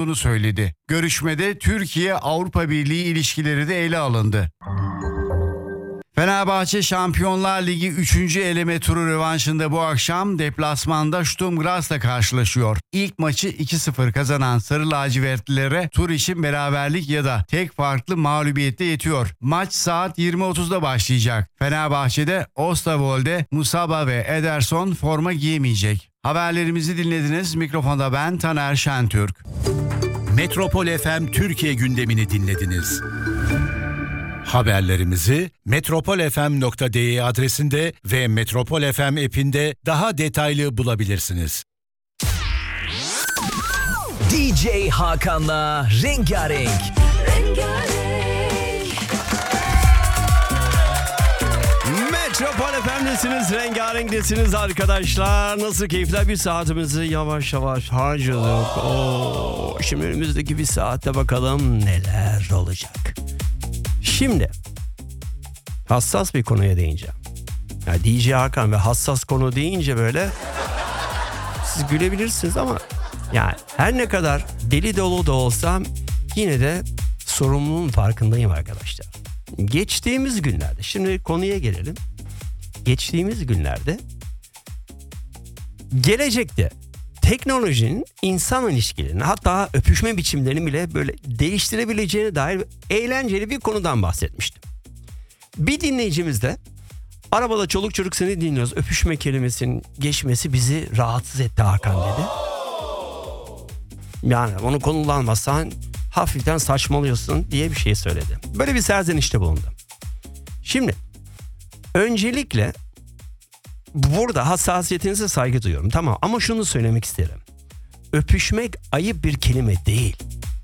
olduğunu söyledi. Görüşmede Türkiye-Avrupa Birliği ilişkileri de ele alındı. Fenerbahçe Şampiyonlar Ligi 3. eleme turu rövanşında bu akşam deplasmanda Sturm Graz'la karşılaşıyor. İlk maçı 2-0 kazanan Sarı Lacivertlilere tur için beraberlik ya da tek farklı mağlubiyette yetiyor. Maç saat 20.30'da başlayacak. Fenerbahçe'de Osterwolde, Musaba ve Ederson forma giyemeyecek. Haberlerimizi dinlediniz. Mikrofonda ben Taner Şentürk. Metropol FM Türkiye gündemini dinlediniz. Haberlerimizi metropolfm.de adresinde ve Metropol FM app'inde daha detaylı bulabilirsiniz. DJ Hakan'la Rengarenk. Metropol FM'desiniz, Rengarenk'desiniz arkadaşlar. Nasıl keyifler, bir saatimizi yavaş yavaş harcadık. Şimdi önümüzdeki bir saatte bakalım neler olacak. Şimdi hassas bir konuya değineceğim. Yani DJ Hakan ve hassas konu deyince böyle siz gülebilirsiniz ama yani her ne kadar deli dolu da olsam yine de sorumluluğun farkındayım arkadaşlar. Geçtiğimiz günlerde, şimdi konuya gelelim. Geçtiğimiz günlerde gelecekte teknolojinin insan ilişkilerini, hatta öpüşme biçimlerini bile böyle değiştirebileceğine dair eğlenceli bir konudan bahsetmiştim. Bir dinleyicimiz de arabada çoluk çocuk seni dinliyoruz, öpüşme kelimesinin geçmesi bizi rahatsız etti Hakan dedi. Yani onu kullanmazsan hafiften saçmalıyorsun diye bir şey söyledi. Böyle bir serzenişte bulundu. Şimdi öncelikle burada hassasiyetinize saygı duyuyorum, tamam, ama şunu söylemek isterim. Öpüşmek ayıp bir kelime değil.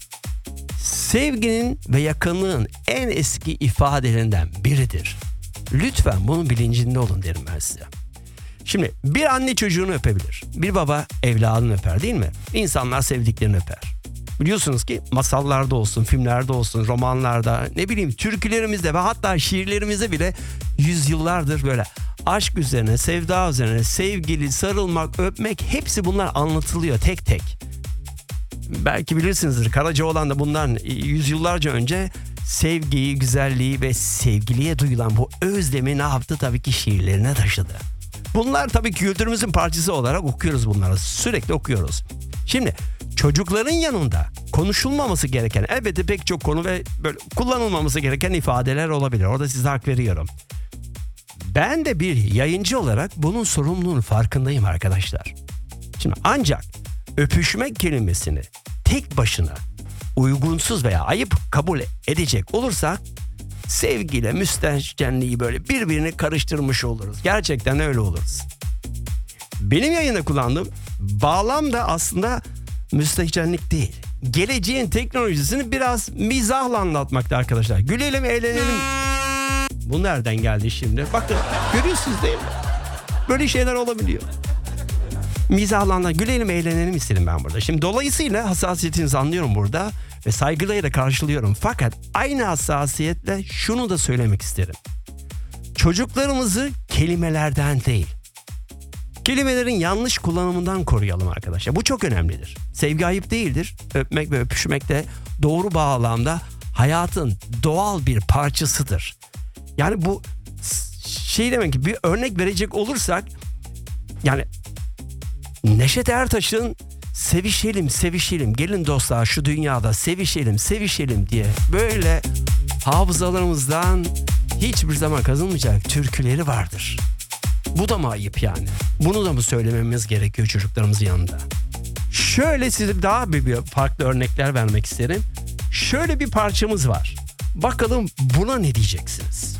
Sevginin ve yakınlığın en eski ifadelerinden biridir. Lütfen bunun bilincinde olun derim ben size. Şimdi bir anne çocuğunu öpebilir. Bir baba evladını öper, değil mi? İnsanlar sevdiklerini öper. Biliyorsunuz ki masallarda olsun, filmlerde olsun, romanlarda, ne bileyim türkülerimizde ve hatta şiirlerimizde bile yüzyıllardır böyle aşk üzerine, sevda üzerine, sevgili, sarılmak, öpmek, hepsi bunlar anlatılıyor tek tek. Belki bilirsinizdir, Karacaoğlan da bundan yüzyıllarca önce sevgiyi, güzelliği ve sevgiliye duyulan bu özlemi ne yaptı? Tabii ki şiirlerine taşıdı. Bunlar tabii kültürümüzün parçası olarak okuyoruz bunları. Sürekli okuyoruz. Şimdi çocukların yanında konuşulmaması gereken elbette pek çok konu ve böyle kullanılmaması gereken ifadeler olabilir. Orada size hak veriyorum. Ben de bir yayıncı olarak bunun sorumluluğunun farkındayım arkadaşlar. Şimdi ancak öpüşmek kelimesini tek başına uygunsuz veya ayıp kabul edecek olursak sevgiyle müstehcenliği böyle birbirini karıştırmış oluruz. Gerçekten öyle oluruz. Benim yayında kullandığım bağlam da aslında müstehcenlik değil. Geleceğin teknolojisini biraz mizahla anlatmakta arkadaşlar. Gülelim, eğlenelim. Bu nereden geldi şimdi? Bakın, görüyorsunuz değil mi? Böyle şeyler olabiliyor. Mizahla anlat, gülelim, eğlenelim istedim ben burada. Şimdi dolayısıyla hassasiyetinizi anlıyorum burada ve saygıyla karşılıyorum. Fakat aynı hassasiyetle şunu da söylemek isterim. Çocuklarımızı kelimelerden değil, kelimelerin yanlış kullanımından koruyalım arkadaşlar. Bu çok önemlidir. Sevgi ayıp değildir. Öpmek ve öpüşmek de doğru bağlamda hayatın doğal bir parçasıdır. Yani bu şey demek ki, bir örnek verecek olursak, yani Neşet Ertaş'ın sevişelim sevişelim, gelin dostlar şu dünyada sevişelim sevişelim diye böyle hafızalarımızdan hiçbir zaman kazınmayacak türküleri vardır. Bu da mı ayıp yani? Bunu da mı söylememiz gerekiyor çocuklarımızın yanında? Şöyle size daha bir farklı örnekler vermek isterim. Şöyle bir parçamız var. Bakalım buna ne diyeceksiniz?